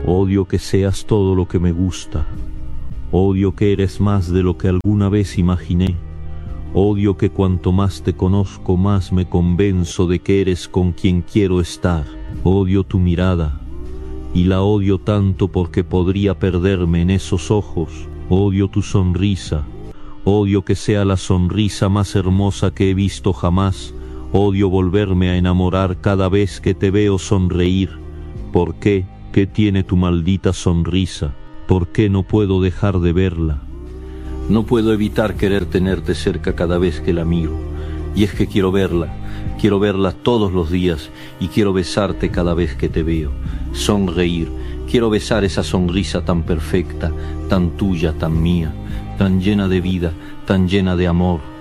Odio que seas todo lo que me gusta. Odio que eres más de lo que alguna vez imaginé. Odio que cuanto más te conozco, más me convenzo de que eres con quien quiero estar. Odio tu mirada, y la odio tanto porque podría perderme en esos ojos. Odio tu sonrisa. Odio que sea la sonrisa más hermosa que he visto jamás. Odio volverme a enamorar cada vez que te veo sonreír. ¿Por qué? ¿Qué tiene tu maldita sonrisa? ¿Por qué no puedo dejar de verla? No puedo evitar querer tenerte cerca cada vez que la miro. Y es que quiero verla todos los días y quiero besarte cada vez que te veo. Sonreír, quiero besar esa sonrisa tan perfecta, tan tuya, tan mía, tan llena de vida, tan llena de amor.